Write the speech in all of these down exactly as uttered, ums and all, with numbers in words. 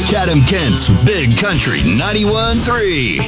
Chatham-Kent's Big Country ninety-one point three.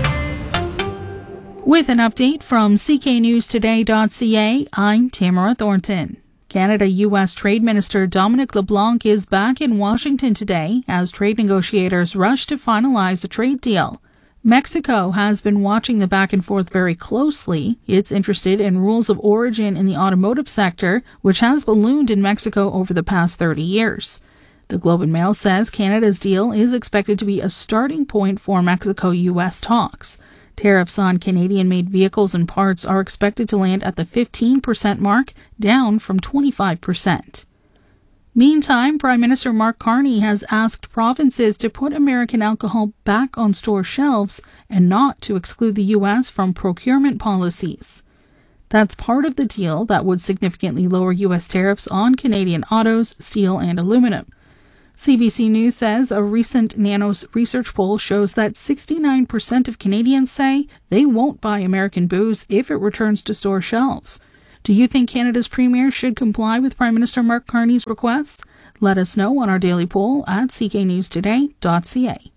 With an update from C K News Today dot C A, I'm Tamara Thornton. Canada-U S Trade Minister Dominic LeBlanc is back in Washington today as trade negotiators rush to finalize a trade deal. Mexico has been watching the back and forth very closely. It's interested in rules of origin in the automotive sector, which has ballooned in Mexico over the past thirty years. The Globe and Mail says Canada's deal is expected to be a starting point for Mexico-U S talks. Tariffs on Canadian-made vehicles and parts are expected to land at the fifteen percent mark, down from twenty-five percent. Meantime, Prime Minister Mark Carney has asked provinces to put American alcohol back on store shelves and not to exclude the U S from procurement policies. That's part of the deal that would significantly lower U S tariffs on Canadian autos, steel, and aluminum. C B C News says a recent Nanos research poll shows that sixty-nine percent of Canadians say they won't buy American booze if it returns to store shelves. Do you think Canada's Premier should comply with Prime Minister Mark Carney's requests? Let us know on our daily poll at C K News Today dot C A.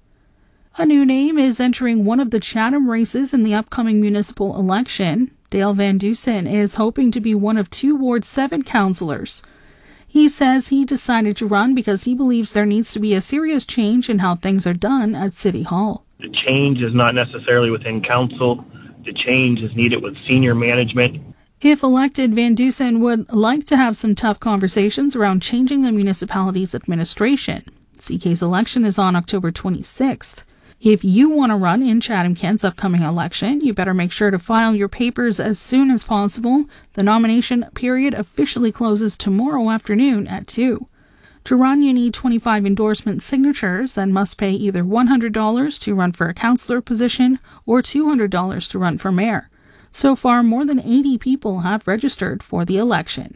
A new name is entering one of the Chatham races in the upcoming municipal election. Dale Van Dusen is hoping to be one of two Ward seven councillors. He says he decided to run because he believes there needs to be a serious change in how things are done at City Hall. The change is not necessarily within council. The change is needed with senior management. If elected, Van Dusen would like to have some tough conversations around changing the municipality's administration. C K's election is on October twenty-sixth. If you want to run in Chatham-Kent's upcoming election, you better make sure to file your papers as soon as possible. The nomination period officially closes tomorrow afternoon at two. To run, you need twenty-five endorsement signatures and must pay either one hundred dollars to run for a councillor position or two hundred dollars to run for mayor. So far, more than eighty people have registered for the election.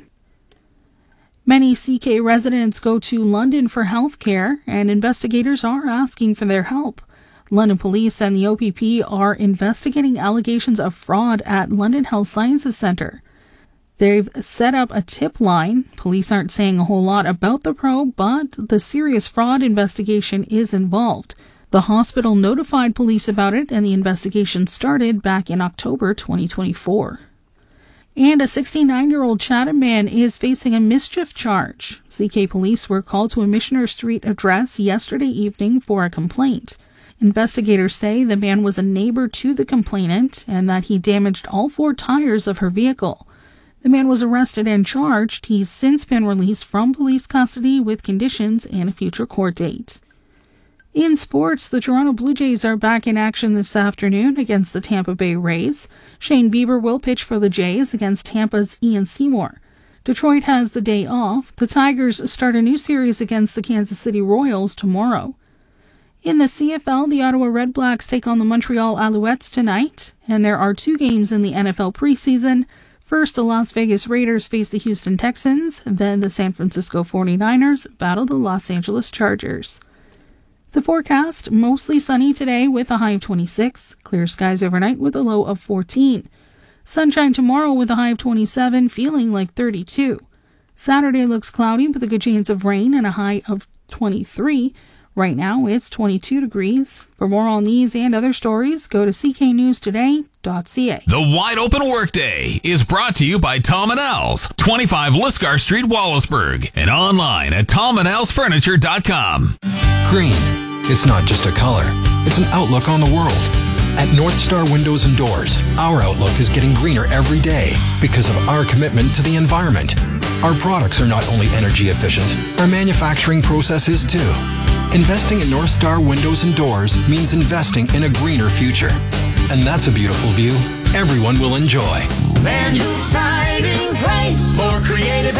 Many C K residents go to London for health care, and investigators are asking for their help. London Police and the O P P are investigating allegations of fraud at London Health Sciences Centre. They've set up a tip line. Police aren't saying a whole lot about the probe, but the serious fraud investigation is involved. The hospital notified police about it, and the investigation started back in October twenty twenty-four. And a sixty-nine-year-old Chatham man is facing a mischief charge. C K police were called to a Missioner Street address yesterday evening for a complaint. Investigators say the man was a neighbor to the complainant and that he damaged all four tires of her vehicle. The man was arrested and charged. He's since been released from police custody with conditions and a future court date. In sports, the Toronto Blue Jays are back in action this afternoon against the Tampa Bay Rays. Shane Bieber will pitch for the Jays against Tampa's Ian Seymour. Detroit has the day off. The Tigers start a new series against the Kansas City Royals tomorrow. In the C F L, the Ottawa Redblacks take on the Montreal Alouettes tonight, and there are two games in the N F L preseason. First, the Las Vegas Raiders face the Houston Texans, then the San Francisco forty-niners battle the Los Angeles Chargers. The forecast, mostly sunny today with a high of twenty-six, clear skies overnight with a low of fourteen. Sunshine tomorrow with a high of twenty-seven, feeling like thirty-two. Saturday looks cloudy with a good chance of rain and a high of twenty-three. Right now, it's twenty-two degrees. For more on these and other stories, go to C K News Today dot C A. The Wide Open Workday is brought to you by Tom and Al's, twenty-five Liscar Street, Wallaceburg, and online at tom and als furniture dot com. Green. It's not just a color. It's an outlook on the world. At North Star Windows and Doors, our outlook is getting greener every day because of our commitment to the environment. Our products are not only energy efficient, our manufacturing process is too. Investing in North Star Windows and Doors means investing in a greener future. And that's a beautiful view everyone will enjoy. Van Hool Siding Place for creative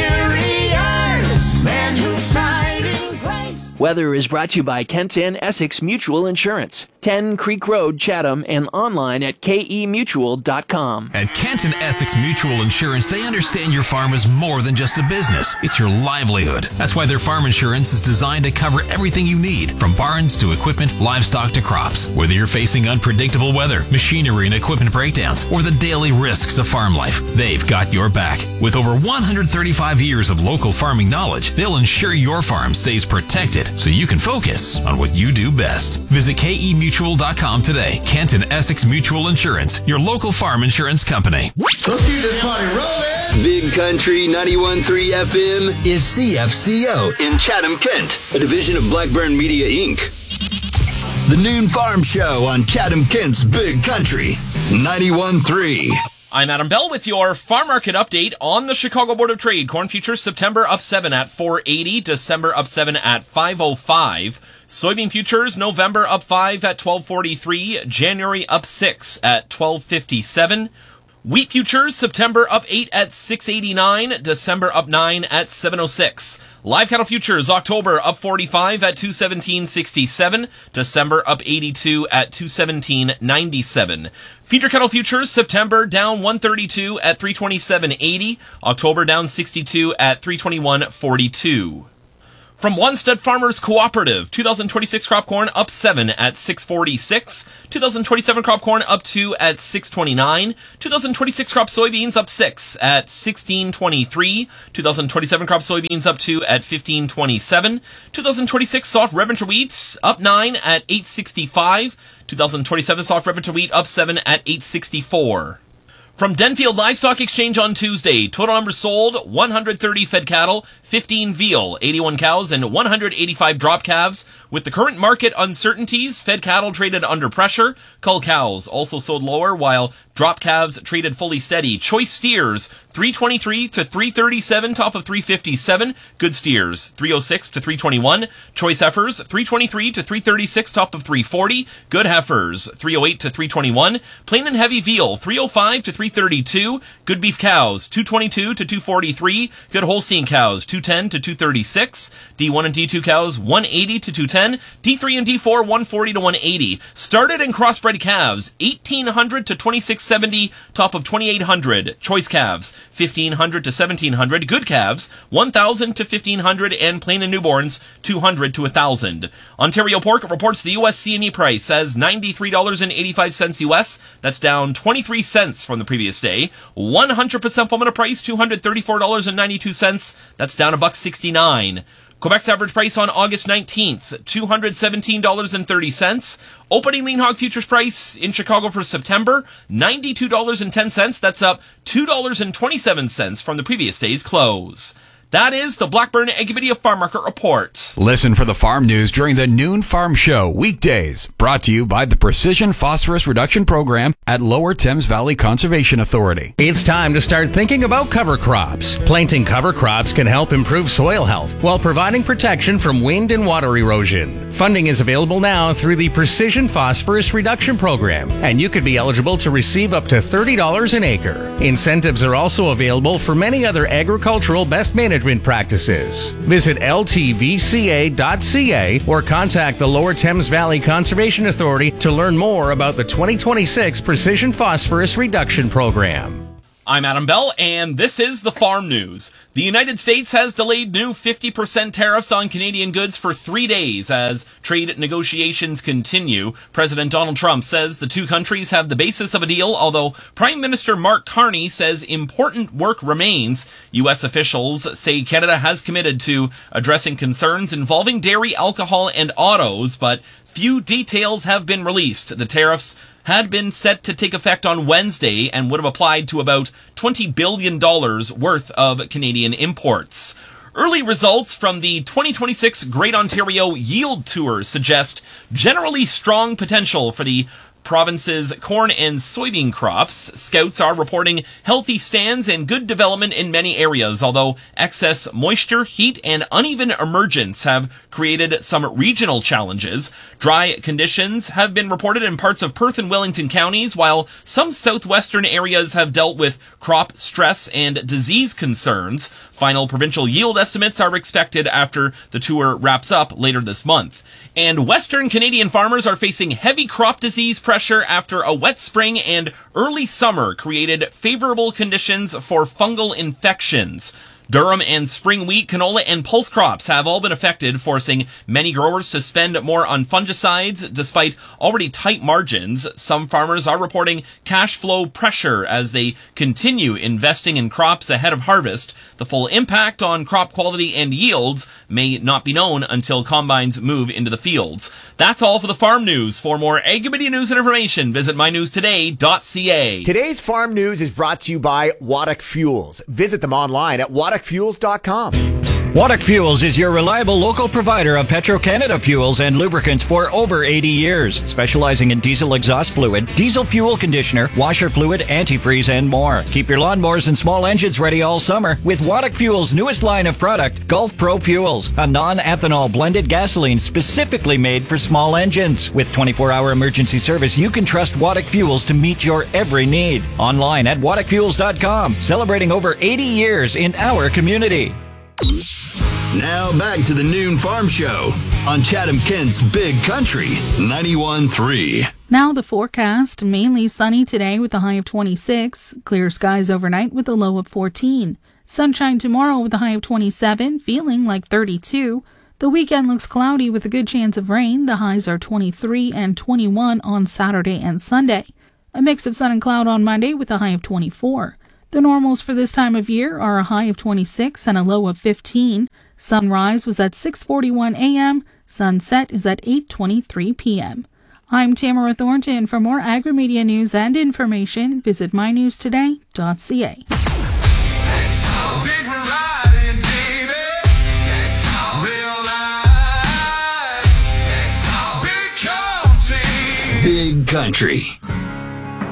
exteriors. Van Hool Siding Place. Weather is brought to you by Kent and Essex Mutual Insurance. ten Creek Road, Chatham, and online at k e mutual dot com. At Kent and Essex Mutual Insurance, they understand your farm is more than just a business. It's your livelihood. That's why their farm insurance is designed to cover everything you need, from barns to equipment, livestock to crops. Whether you're facing unpredictable weather, machinery and equipment breakdowns, or the daily risks of farm life, they've got your back. With over one hundred thirty-five years of local farming knowledge, they'll ensure your farm stays protected so you can focus on what you do best. Visit k e mutual dot com today. Kent and Essex Mutual Insurance, your local farm insurance company. Let's keep this party rolling. Big Country ninety-one point three F M is C F C O in Chatham, Kent, a division of Blackburn Media, Incorporated. The Noon Farm Show on Chatham, Kent's Big Country ninety-one point three. I'm Adam Bell with your farm market update on the Chicago Board of Trade. Corn futures September up seven at four eighty, December up seven at five oh five. Soybean futures November up five at twelve forty-three, January up six at twelve fifty-seven. Wheat futures September up eight at six eighty-nine, December up nine at seven oh six. Live cattle futures October up forty-five at two seventeen sixty-seven, December up eighty-two at two seventeen ninety-seven. Feeder cattle futures September down one thirty-two at three twenty-seven eighty, October down sixty-two at three twenty-one forty-two. From One Stud Farmers Cooperative, two thousand twenty-six crop corn up seven at six forty-six, two thousand twenty-seven crop corn up two at six twenty-nine, two thousand twenty-six crop soybeans up six at sixteen twenty-three, two thousand twenty-seven crop soybeans up two at fifteen twenty-seven, two thousand twenty-six soft red winter wheats up nine at eight sixty-five, two thousand twenty-seven soft red winter wheat up seven at eight sixty-four. From Denfield Livestock Exchange on Tuesday, total numbers sold, one hundred thirty fed cattle, fifteen veal, eighty-one cows, and one hundred eighty-five drop calves. With the current market uncertainties, fed cattle traded under pressure. Cull cows also sold lower, while drop calves traded fully steady. Choice steers, three twenty-three to three thirty-seven, top of three fifty-seven. Good steers, three oh six to three twenty-one. Choice heifers, three twenty-three to three thirty-six, top of three forty. Good heifers, three oh eight to three twenty-one. Plain and heavy veal, three oh five to three thirty-two. Good beef cows, two twenty-two to two forty-three. Good Holstein cows, two ten to two thirty-six. D one and D two cows, one eighty to two ten. D three and D four, one forty to one eighty. Started and crossbred calves, eighteen hundred to twenty-six seventy, top of twenty-eight hundred. Choice calves, fifteen hundred to seventeen hundred. Good calves, one thousand to fifteen hundred, and plain and newborns, two hundred to one thousand. Ontario Pork reports the U S C M E price as ninety-three dollars and eighty-five cents U S. That's down twenty-three cents from the previous day. one hundred percent formula price, two hundred thirty-four dollars and ninety-two cents. That's down a buck sixty-nine. Quebec's average price on August nineteenth, two hundred seventeen dollars and thirty cents. Opening lean hog futures price in Chicago for September, ninety-two dollars and ten cents. That's up two dollars and twenty-seven cents from the previous day's close. That is the Blackburn Agrimedia Farm Market Report. Listen for the farm news during the Noon Farm Show, weekdays. Brought to you by the Precision Phosphorus Reduction Program at Lower Thames Valley Conservation Authority. It's time to start thinking about cover crops. Planting cover crops can help improve soil health while providing protection from wind and water erosion. Funding is available now through the Precision Phosphorus Reduction Program, and you could be eligible to receive up to thirty dollars an acre. Incentives are also available for many other agricultural best management practices. Visit L T V C A dot C A or contact the Lower Thames Valley Conservation Authority to learn more about the twenty twenty-six Precision Phosphorus Reduction Program. I'm Adam Bell, and this is the Farm News. The United States has delayed new fifty percent tariffs on Canadian goods for three days as trade negotiations continue. President Donald Trump says the two countries have the basis of a deal, although Prime Minister Mark Carney says important work remains. U S officials say Canada has committed to addressing concerns involving dairy, alcohol, and autos, but few details have been released. The tariffs had been set to take effect on Wednesday and would have applied to about twenty billion dollars worth of Canadian imports. Early results from the twenty twenty-six Great Ontario Yield Tour suggest generally strong potential for the province's corn and soybean crops. Scouts are reporting healthy stands and good development in many areas, although excess moisture, heat, and uneven emergence have created some regional challenges. Dry conditions have been reported in parts of Perth and Wellington counties, while some southwestern areas have dealt with crop stress and disease concerns. Final provincial yield estimates are expected after the tour wraps up later this month. And Western Canadian farmers are facing heavy crop disease pressure after a wet spring and early summer created favorable conditions for fungal infections. Durum and spring wheat, canola, and pulse crops have all been affected, forcing many growers to spend more on fungicides despite already tight margins. Some farmers are reporting cash flow pressure as they continue investing in crops ahead of harvest. The full impact on crop quality and yields may not be known until combines move into the fields. That's all for the farm news. For more Agrimedia news and information, visit my news today dot c a. Today's farm news is brought to you by Waddock Fuels. Visit them online at waddock fuels dot com. Waddock Fuels is your reliable local provider of Petro-Canada fuels and lubricants for over eighty years, specializing in diesel exhaust fluid, diesel fuel conditioner, washer fluid, antifreeze, and more. Keep your lawnmowers and small engines ready all summer with Waddock Fuels' newest line of product, Gulf Pro Fuels, a non-ethanol blended gasoline specifically made for small engines. With twenty-four hour emergency service, you can trust Waddock Fuels to meet your every need. Online at waddock fuels dot com, celebrating over eighty years in our community. Now back to the Noon Farm Show on Chatham-Kent's Big Country ninety-one point three. Now the forecast, mainly sunny today with a high of twenty-six, clear skies overnight with a low of fourteen. Sunshine tomorrow with a high of twenty-seven, feeling like thirty-two. The weekend looks cloudy with a good chance of rain. The highs are twenty-three and twenty-one on Saturday and Sunday. A mix of sun and cloud on Monday with a high of twenty-four. The normals for this time of year are a high of twenty-six and a low of fifteen. Sunrise was at six forty-one a.m. Sunset is at eight twenty-three p.m. I'm Tamara Thornton. For more Agrimedia news and information, visit my news today dot c a. Big Country